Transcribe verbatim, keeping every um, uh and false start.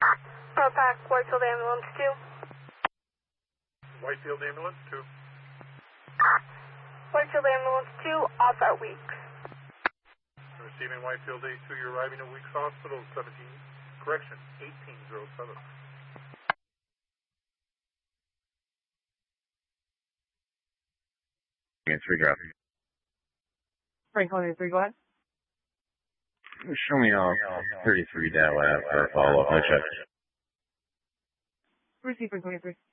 Propac, Whitefield Ambulance two. Whitefield Ambulance two. Whitefield Ambulance two, off at Weeks. Receiving Whitefield A two, you're arriving at Weeks Hospital, seventeen, correction, eighteen oh seven. It's three drop. Franklin A three, go ahead. Show me off thirty-three Dow Ave for a follow-up. No check. Receive Franklin A three.